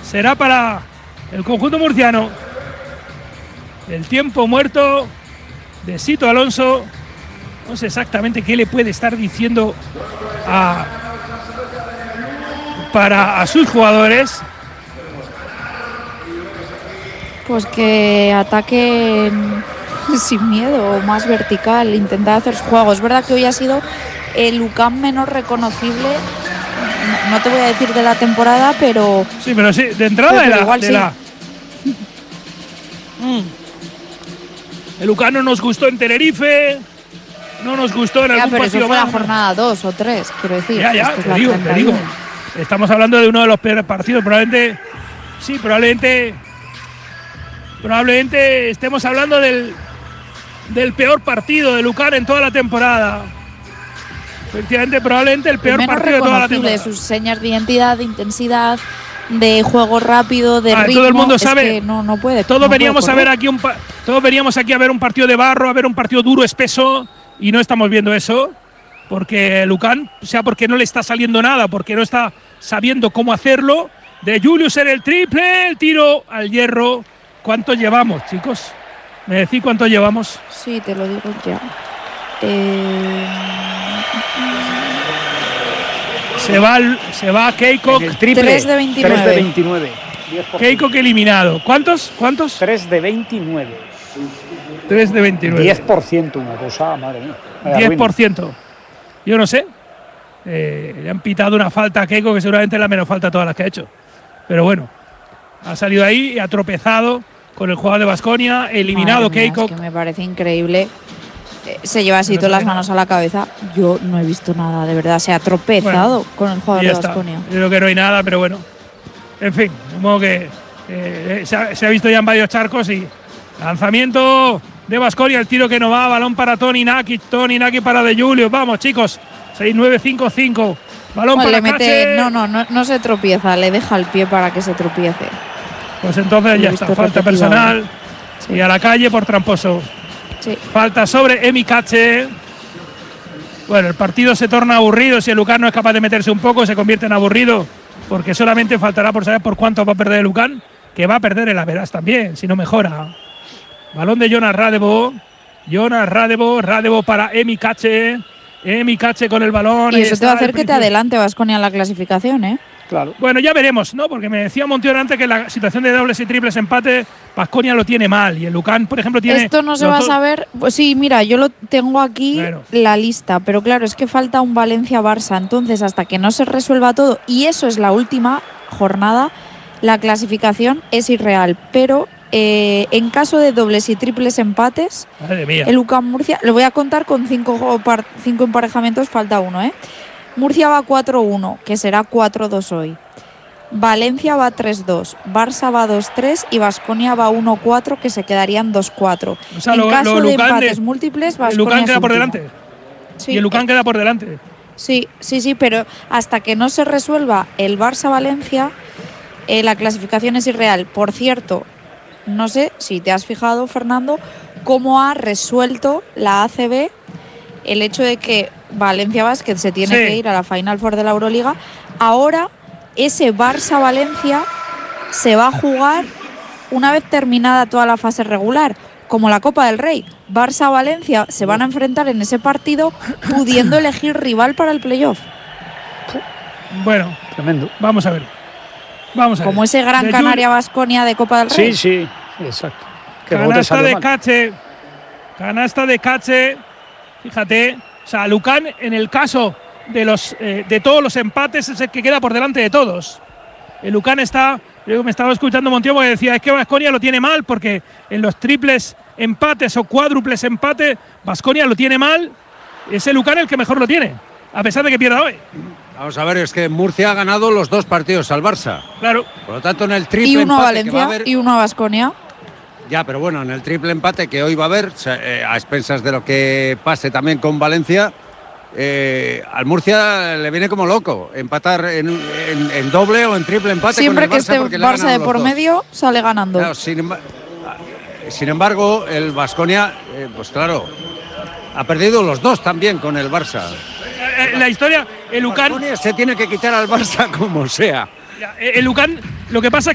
será para el conjunto murciano. El tiempo muerto de Sito Alonso. No sé exactamente qué le puede estar diciendo a sus jugadores. Pues que ataquen sin miedo, más vertical, intentar hacer su juego. Es verdad que hoy ha sido el UCAM menos reconocible, no te voy a decir de la temporada, pero… Sí, pero sí, de entrada El UCAM no nos gustó en Tenerife, no nos gustó en algún pero partido eso fue más. la jornada 2 o 3, quiero decir. Ya, te digo. Estamos hablando de uno de los peores partidos, probablemente estemos hablando del peor partido de UCAM en toda la temporada. Efectivamente, probablemente el peor partido de toda la temporada. Sus señas de identidad, de intensidad, de juego rápido, de ritmo. Todo el mundo sabe. Es que no puede. Todos veníamos a ver aquí a ver un partido de barro, a ver un partido duro, espeso, y no estamos viendo eso, porque el UCAM, porque no le está saliendo nada, porque no está sabiendo cómo hacerlo. De Julius en el triple, el tiro al hierro. ¿Cuánto llevamos, chicos? ¿Me decís cuánto llevamos? Sí, te lo digo ya. Se va Keikok. El triple. 3 de 29. 3 de 29. Keikok eliminado. ¿Cuántos? 3 de 29. 3 de 29. 10%, una cosa, madre mía. 10%. Yo no sé. Le han pitado una falta a Keikok que seguramente es la menos falta de todas las que ha hecho. Pero bueno, ha salido ahí y ha tropezado con el jugador de Baskonia, eliminado Keikok. Es que me parece increíble. Se lleva así todas las manos a la cabeza. Yo no he visto nada, de verdad. Se ha tropezado con el jugador de Baskonia. Yo creo que no hay nada, pero bueno. En fin, supongo que se ha visto ya en varios charcos y lanzamiento de Baskonia, el tiro que no va, balón para Toni Naki para De Julius. Vamos, chicos, 6-9-5-5. Balón para Cache. No se tropieza, le deja el pie para que se tropiece. Pues entonces ya está, falta personal. Sí. Y a la calle por tramposo. Sí. Falta sobre Emi Cache. Bueno, el partido se torna aburrido. Si el UCAM no es capaz de meterse un poco, se convierte en aburrido, porque solamente faltará por saber por cuánto va a perder el UCAM, que va a perder el Averas también, si no mejora. Balón de Jonas Radebo. Radebo para Emi Cache. Emi Cache con el balón. Y eso te va a hacer que te adelante Baskonia en la clasificación, ¿eh? Claro. Bueno, ya veremos, ¿no? Porque me decía Montiel antes que la situación de dobles y triples empate, Baskonia lo tiene mal. Y el UCAM, por ejemplo, tiene… Esto no se va a saber… Pues sí, mira, yo lo tengo aquí, la lista. Pero claro, es que falta un Valencia-Barça. Entonces, hasta que no se resuelva todo, y eso es la última jornada, la clasificación es irreal. Pero en caso de dobles y triples empates, el UCAM Murcia… Lo voy a contar con 5 emparejamientos, falta uno, ¿eh? Murcia va 4-1, que será 4-2 hoy. Valencia va 3-2, Barça va 2-3 y Baskonia va 1-4, que se quedarían 2-4. O sea, en caso de empates múltiples, Baskonia el UCAM queda por delante. Sí, y el UCAM queda por delante. Sí, pero hasta que no se resuelva el Barça-Valencia, la clasificación es irreal. Por cierto, no sé si te has fijado, Fernando, cómo ha resuelto la ACB el hecho de que Valencia Basket se tiene que ir a la Final Four de la Euroliga. Ahora ese Barça-Valencia se va a jugar una vez terminada toda la fase regular, como la Copa del Rey. Barça-Valencia se van a enfrentar en ese partido, pudiendo elegir rival para el playoff. Bueno, tremendo. Vamos a ver. Como ese Gran Canaria-Baskonia de Copa del Rey. Sí, exacto. Canasta de Cache. Fíjate, o sea, UCAM en el caso de todos los empates es el que queda por delante de todos. El UCAM me estaba escuchando Montiel porque decía, es que Baskonia lo tiene mal porque en los triples empates o cuádruples empates Baskonia lo tiene mal. Es el UCAM el que mejor lo tiene, a pesar de que pierda hoy. Vamos a ver, es que Murcia ha ganado los 2 partidos al Barça. Claro. Por lo tanto, en el triple y uno empate a Valencia que va a haber, y uno a Baskonia. Ya, pero bueno, en el triple empate que hoy va a haber, a expensas de lo que pase también con Valencia, al Murcia le viene como loco empatar en doble o en triple empate. Siempre con el Barça, que esté Barça de por medio, sale ganando. Claro, sin embargo, el Baskonia, pues claro, ha perdido los 2 también con el Barça. La historia, el UCAM se tiene que quitar al Barça como sea. El UCAM, lo que pasa